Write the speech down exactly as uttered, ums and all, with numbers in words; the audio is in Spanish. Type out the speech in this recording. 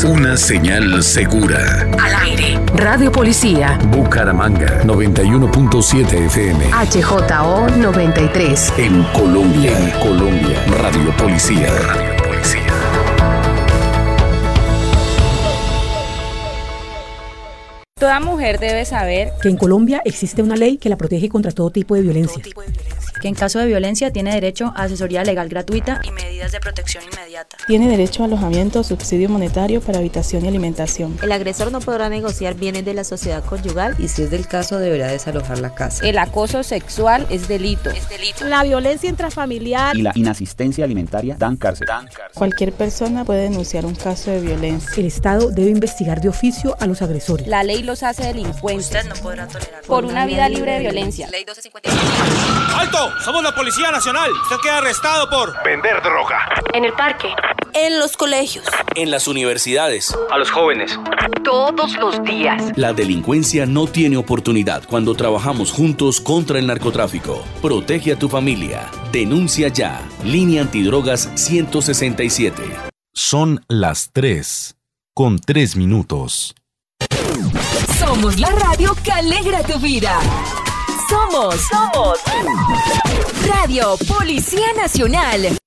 es una señal segura. Al aire. Radio Policía. Bucaramanga, noventa y uno punto siete F M. H J O noventa y tres. En Colombia, en Colombia. Radio Policía. Radio Policía. Toda mujer debe saber que en Colombia existe una ley que la protege contra todo tipo de violencia. Tipo de violencia. Que en caso de violencia tiene derecho a asesoría legal gratuita y medidas de protección inmediata. Tiene derecho a alojamiento, subsidio monetario para habitación y alimentación. El agresor no podrá negociar bienes de la sociedad conyugal y si es del caso deberá desalojar la casa. El acoso sexual es delito. Es delito. La violencia intrafamiliar y la inasistencia alimentaria dan cárcel. dan cárcel. Cualquier persona puede denunciar un caso de violencia. El Estado debe investigar de oficio a los agresores. La ley los hace delincuentes. Usted no podrá tolerar por una vida libre de violencia. Ley doce cincuenta y cinco. ¡Alto! ¡Somos la Policía Nacional! Usted queda arrestado por vender droga. En el parque. En los colegios. En las universidades. A los jóvenes. Todos los días. La delincuencia no tiene oportunidad cuando trabajamos juntos contra el narcotráfico. Protege a tu familia. Denuncia ya. Línea Antidrogas ciento sesenta y siete. Son las tres, con tres minutos. Somos la radio que alegra tu vida. Somos, somos Radio Policía Nacional.